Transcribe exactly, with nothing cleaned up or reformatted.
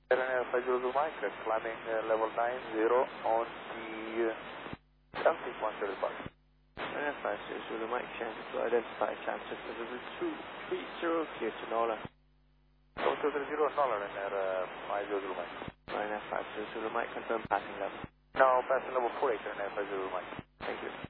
Ryanair five zero zero Mike, climbing uh, level nine zero on the uh, seventeen point zero departure. Ryanair five zero zero Mike, chance to identify chance of delivery two three zero, clear to Nola. two three zero, Nola, Ryanair uh, five zero zero Mike. Ryanair five zero zero Mike, confirm passing level. Now passing level four eight, Ryanair five zero zero Mike. Thank you.